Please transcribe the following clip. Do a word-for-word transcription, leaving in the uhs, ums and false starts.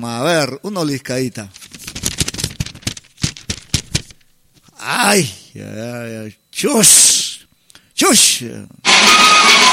A ver, una oliscadita. Ay, ay, ay, chus, chus.